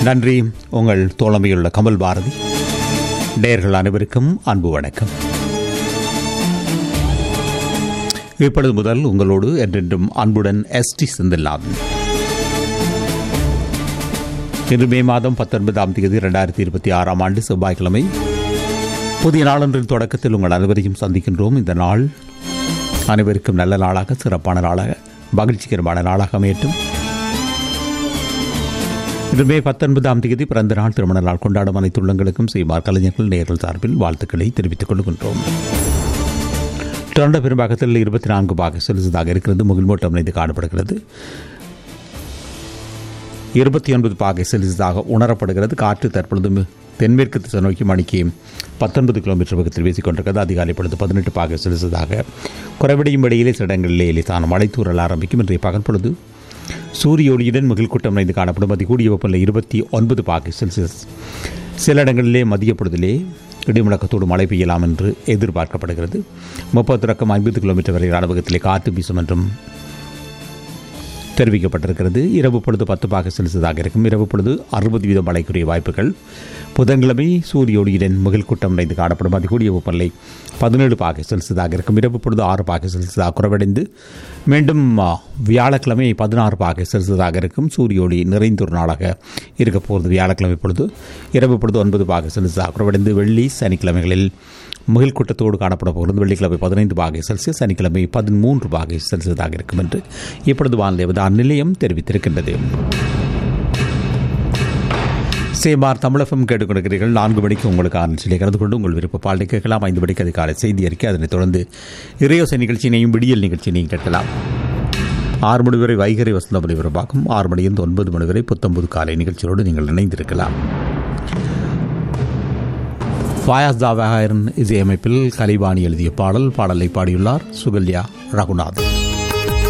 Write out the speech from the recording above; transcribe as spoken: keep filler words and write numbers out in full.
நன்றி. உங்கள் தோழமையுள்ள கமல் பாரதி. நேயர்கள் அனைவருக்கும் அன்பு வணக்கம். இப்பொழுது முதல் உங்களோடு என்றென்றும் அன்புடன் எஸ் டி செந்தில்நாதன். இன்று மே மாதம் பத்தொன்பதாம் தேதி இரண்டாயிரத்தி இருபத்தி ஆறாம் ஆண்டு செவ்வாய்க்கிழமை புதிய நாளொன்றின் தொடக்கத்தில் உங்கள் அனைவரையும் சந்திக்கின்றோம். இந்த நாள் அனைவருக்கும் நல்ல நாளாக, சிறப்பான நாளாக, மகிழ்ச்சிகரமான நாளாக அமையட்டும். இன்று மே பத்தொன்பதாம் தேதி பிறந்த நாள், திருமண நாள் கொண்டாடும் அனைத்து உள்ளங்களுக்கும் செய்வார் கலைஞர்கள் நேயர்கள் சார்பில் வாழ்த்துக்களை தெரிவித்துக் கொள்கின்றோம். டொரண்டோ பெரும்பாகத்தில் இருபத்தி நான்கு பாக செல்சியஸாக இருக்கிறது. முகில்மூட்டம் நிறைந்து காணப்படுகிறது. இருபத்தி ஒன்பது பாகை செல்சியஸாக உணரப்படுகிறது. காற்று தற்பொழுது தென்மேற்கு திசை நோக்கி மணிக்கு பத்தொன்பது கிலோமீட்டர் வேகத்தில் வீசிக் கொண்டிருக்கிறது. அதிகாலை பொழுது பதினெட்டு பாகை செல்சியஸாக குறைவடையும் இடையிலே சில இடங்களிலே லேசான மழைத்தூறல் ஆரம்பிக்கும். இன்றைய பகல் பொழுது சூரிய ஒளியுடன் முகில் கூட்டம் நிறைந்து காணப்படும். அதி கூடிய வெப்பநிலை இருபத்தி ஒன்பது பாகை செல்சியஸ். சில இடங்களிலே மதிய பொழுதிலே இடிமுழக்கத்தோடு மழை பெய்யலாம் என்று எதிர்பார்க்கப்படுகிறது. முப்பது தொடக்கம் ஐம்பது கிலோமீட்டர் வரையிலான வேகத்திலே காற்று வீசும் என்றும் தெரிவிக்கப்பட்டிருக்கிறது. இரவு பொழுது பத்து பாகை செல்சியஸாக இருக்கும். இரவு பொழுது அறுபது வீதம் மழைக்குரிய வாய்ப்புகள். புதன்கிழமை சூரிய ஒளியுடன் முகில் கூட்டம் நிறைந்து காணப்படும். அதிகூடிய வெப்பநிலை பதினேழு பாகை செல்சியஸாக இருக்கும். இரவு பொழுது ஆறு பாகை செல்சியஸாக குறைவடைந்து மீண்டும் வியாழக்கிழமை பதினாறு பாகை செல்சியஸாக இருக்கும். சூரிய ஒளி நிறைந்தொரு நாளாக இருக்க போகிறது. வியாழக்கிழமை பொழுது இரவு பொழுது ஒன்பது பாகை செல்சியஸாக குறைவடைந்து வெள்ளி சனிக்கிழமைகளில் முகில் கூட்டத்தோடு காணப்பட போகிறது. வெள்ளிக்கிழமை பதினைந்து பாகை செல்சியஸ், சனிக்கிழமை பதிமூன்று பாகை செல்சியஸாக இருக்கும் என்று இப்பொழுது வானிலை அவதான நிலையம் தெரிவித்திருக்கின்றது. சேமார் தமிழகம் கேட்டுக்கொண்டிருக்கிறீர்கள். நான்கு மணிக்கு உங்களுக்கு ஆரம்பிச்சிலே கலந்து கொண்டு உங்கள் விருப்ப பாடலை கேட்கலாம். ஐந்து மணிக்கு அதிகாலை செய்தி அறிக்கை, அதனைத் தொடர்ந்து இறையோசை நிகழ்ச்சியினையும் விடியல் நிகழ்ச்சியினையும் கேட்கலாம். ஆறு மணி வரை வைகரை வசந்த ஒலிபரப்பாகும். ஆறு மணியிலிருந்து ஒன்பது மணி வரை புத்தம்புது காலை நிகழ்ச்சியோடு நீங்கள் இணைந்திருக்கலாம். ஃபாயாஸ் தாவாகரன் இசையமைப்பில் கலைவாணி எழுதிய பாடல் பாடலை பாடியுள்ளார் சுகல்யா ரகுநாதன்.